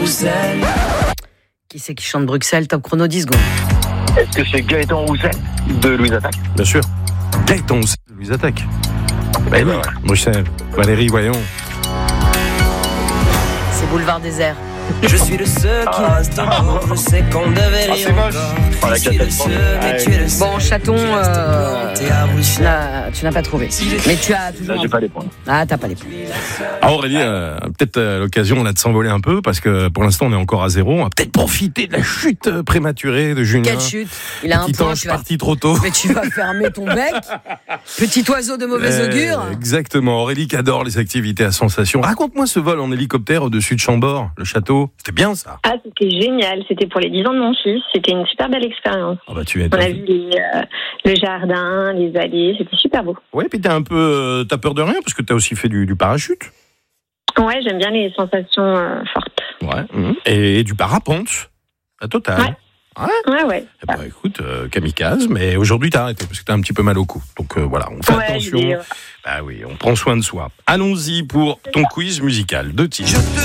Bruxelles. Qui c'est qui chante Bruxelles? Top chrono 10 secondes. Est-ce que c'est Gaëtan Roussel de Louise Attaque? Bien sûr. Gaëtan Roussel de Louise Attaque. Ben oui. Bruxelles. Valérie, voyons. C'est Boulevard Désert. Je suis le seul qui reste encore. Je sais qu'on devait rire c'est moche. encore. La Je suis le catastrophe. seul, mais tu es le seul. Bon, chaton, T'es à Bruxelles. tu n'as pas trouvé. Mais tu as toujours. Là, j'ai pas les points. Ah, t'as pas les points. Alors Aurélie, peut-être l'occasion là de s'envoler un peu parce que pour l'instant on est encore à 0. On va peut-être profiter de la chute prématurée de Julien. Quelle chute. Il a un Petit point. ange parti trop tôt. Mais tu vas fermer ton bec. Petit oiseau de mauvais augure. Exactement. Aurélie qui adore les activités à sensation. Raconte-moi ce vol en hélicoptère au-dessus de Chambord, le château. C'était bien ça. Ah, c'était génial. C'était pour les 10 ans de mon fils. C'était une super belle expérience. Ah bah tu es. On a vu le jardin, les allées. C'était super beau. Ouais, puis t'as peur de rien parce que t'as aussi fait du parachute. Ouais, j'aime bien les sensations fortes. Ouais. Et du parapente. La totale. Ouais. Ouais. Eh ben, écoute, kamikaze, mais aujourd'hui t'as arrêté parce que t'as un petit peu mal au cou. Donc voilà, on fait attention. Bah oui, on prend soin de soi. Allons-y pour ton quiz musical. 2 titres.